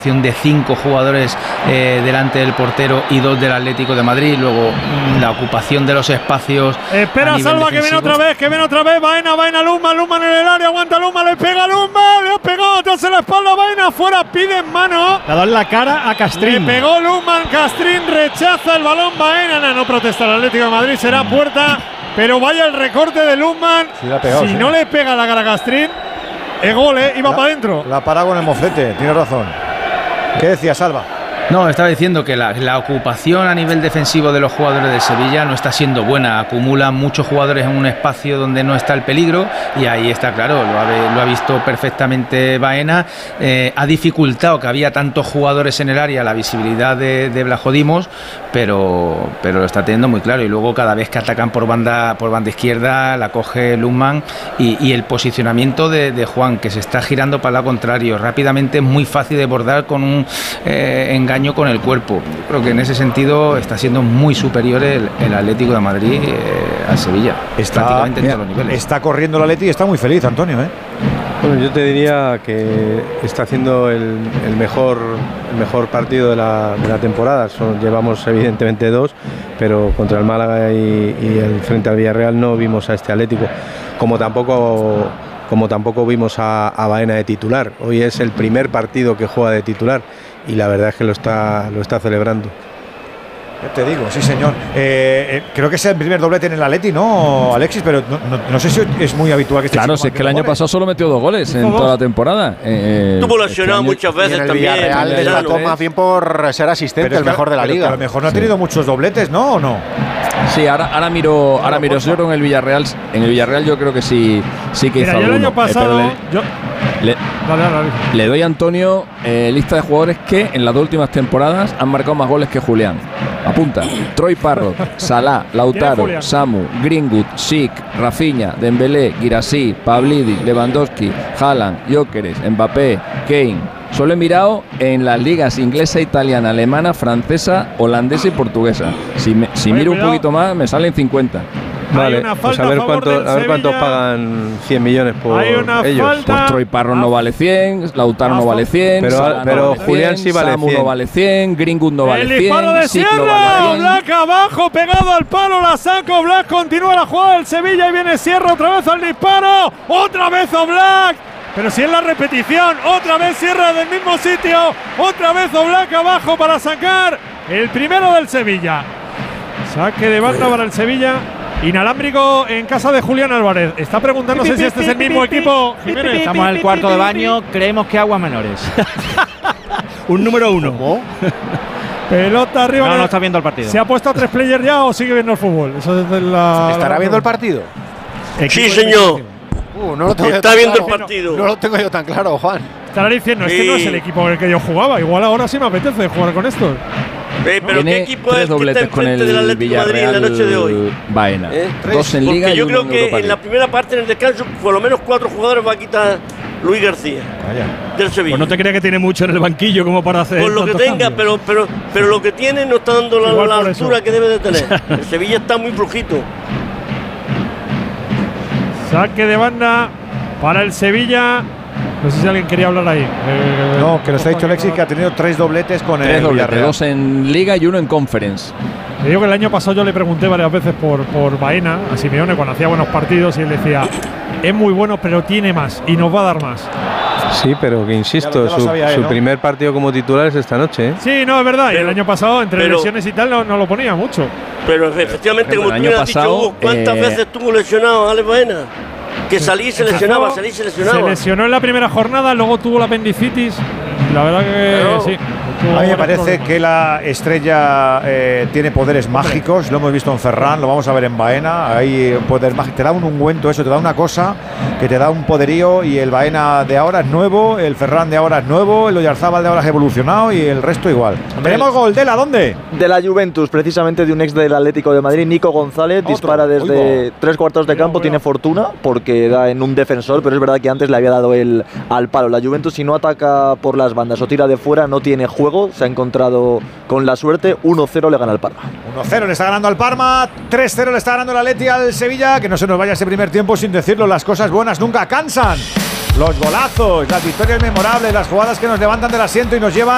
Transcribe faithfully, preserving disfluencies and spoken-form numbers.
de cinco jugadores eh, delante del portero y dos del Atlético de Madrid. Luego la ocupación de los espacios. Espera, Salva, defensivo. Que viene otra vez, que viene otra vez. Baena, Baena, Luma, Luma en el área, aguanta Luma, le pega Luma, le ha pegado atrás en la espalda, Baena, fuera, pide en mano. Le ha dado en la cara a Castrín. Le pegó Luma, Castrín rechaza el balón, Baena, no, no protesta el Atlético de Madrid, será puerta, pero vaya el recorte de Luma. Sí, pegado, si sí. no le pega la cara a Castrín, es gol, eh, iba para adentro. La para con el moflete, tiene razón. ¿Qué decía, Salva? No, estaba diciendo que la, la ocupación a nivel defensivo de los jugadores de Sevilla no está siendo buena. Acumulan muchos jugadores en un espacio donde no está el peligro y ahí está claro, lo ha, lo ha visto perfectamente Baena. Eh, ha dificultado que había tantos jugadores en el área la visibilidad de, de Blajodimos, pero, pero lo está teniendo muy claro. Y luego cada vez que atacan por banda, por banda izquierda la coge Lundman y, y el posicionamiento de, de Juan, que se está girando para el lado contrario rápidamente, es muy fácil de bordar con un eh, engaño con el cuerpo. Yo creo que en ese sentido está siendo muy superior el, el Atlético de Madrid eh, al Sevilla, está, prácticamente en mira, todos los niveles. Está corriendo el Atleti y está muy feliz, Antonio, ¿eh? Bueno, yo te diría que está haciendo el, el, mejor, el mejor partido de la, de la temporada. Son, llevamos evidentemente dos, pero contra el Málaga y, y el frente al Villarreal no vimos a este Atlético, como tampoco, como tampoco vimos a, a Baena de titular. Hoy es el primer partido que juega de titular y la verdad es que lo está, lo está celebrando. Yo te digo, sí señor. Eh, eh, creo que es el primer doblete en el Atleti, ¿no, Alexis? Pero no, no, no sé si es muy habitual que este Claro, si es que el año pasado solo metió dos goles en toda la temporada. Eh, Estuvo lesionado este muchas veces en el también. Villarreal destacó más bien por ser asistente, el mejor de la liga. A lo mejor no ha tenido sí. muchos dobletes, ¿no? ¿O no? Sí, ahora, ahora miro, ahora miro yo creo en el Villarreal, en el Villarreal yo creo que sí, sí que Mira, hizo yo alguno. el año pasado, eh, le, yo, le, dale, dale, dale. le doy a Antonio eh, lista de jugadores que en las dos últimas temporadas han marcado más goles que Julián. Apunta: Troy Parrott, Salah, Lautaro, Samu, Greenwood, Schick, Rafinha, Dembélé, Guirassy, Pavlidis, Lewandowski, Haaland, Gyökeres, Mbappé, Kane. Solo he mirado en las ligas inglesa, italiana, alemana, francesa, holandesa y portuguesa. Si, me, si miro un poquito más, me salen cincuenta. Vale, pues a ver, cuánto, a ver cuántos pagan cien millones por ellos. Pues Troy Parrott no vale cien, Lautaro no vale cien, pero, Salah pero no vale Julián cien, sí vale Samu cien. no vale cien, Greenwood no vale el cien. El disparo de Sierra, no vale Black abajo, pegado al palo, la saco, Black continúa la jugada del Sevilla y viene Sierra otra vez al disparo, otra vez Oblak. Pero si es la repetición, otra vez Sierra del mismo sitio, otra vez Oblak abajo para sacar el primero del Sevilla. Saque de banda para el Sevilla. Inalámbrico en casa de Julián Álvarez. Está preguntándose si este es el mismo equipo. Jiménez. Estamos en el cuarto de baño, creemos que aguas menores. Un número uno. ¿Cómo? Pelota arriba. No, no está viendo el partido. ¿Se ha puesto a tres players ya o sigue viendo el fútbol? Eso es de la, ¿Estará la viendo el partido? Sí, señor. Uh, no lo tengo Está viendo claro. el partido. No, no lo tengo yo tan claro, Juan. Estará diciendo, sí. Este no es el equipo con el que yo jugaba. Igual ahora sí me apetece jugar con estos. Eh, pero Tiene ¿qué equipo tres es que dobletes está con el del Atlético de Madrid en la noche de hoy? Baena. ¿Eh? Dos en Liga Porque y yo uno creo en que Europa en la primera parte, en el descanso, por lo menos cuatro jugadores va a quitar Luis García. Vaya. Del Sevilla. Pues no te creas que tiene mucho en el banquillo como para hacer. Por lo que tenga, pero, pero, pero lo que tiene no está dando la, la altura eso. que debe de tener. El Sevilla está muy flojito. Saque de banda para el Sevilla. No sé si alguien quería hablar ahí. Eh, no, que nos ha dicho Alexis que ha tenido tres dobletes con tres el dobletes, Villarreal. Dos en Liga y uno en Conference. Le digo que el año pasado yo le pregunté varias veces por, por Baena, a Simeone, cuando hacía buenos partidos, y él decía, es muy bueno, pero tiene más y nos va a dar más. Sí, pero que insisto, ya lo, ya lo su, él, su ¿no? primer partido como titular es esta noche, ¿eh? Sí, no, es verdad. Pero, y el año pasado, entre pero, lesiones y tal, no, no lo ponía mucho. Pero efectivamente, pero como tú me has dicho, Hugo, ¿cuántas eh, veces estuvo lesionado Alex Baena? Que salí y se lesionaba, salí y se lesionaba. Se lesionó en la primera jornada, luego tuvo la apendicitis. La verdad que pero, sí. A mí me parece que la estrella eh, tiene poderes mágicos. Lo hemos visto en Ferran, lo vamos a ver en Baena. Hay poder mágico. Te da un ungüento, eso te da una cosa que te da un poderío. Y el Baena de ahora es nuevo, el Ferran de ahora es nuevo, el Oyarzábal de ahora es evolucionado y el resto igual. Hombre, tenemos gol de la ¿dónde? De la Juventus, precisamente de un ex del Atlético de Madrid, Nico González. Otro. Dispara desde Oigo. tres cuartos de campo, tiene fortuna porque da en un defensor, pero es verdad que antes le había dado el al palo. La Juventus, si no ataca por las bandas o tira de fuera, no tiene juego. Se ha encontrado con la suerte. uno cero le gana al Parma. uno cero le está ganando al Parma. tres cero le está ganando el Atleti al Sevilla. Que no se nos vaya ese primer tiempo sin decirlo. Las cosas buenas nunca cansan. Los golazos, las victorias memorables, las jugadas que nos levantan del asiento y nos llevan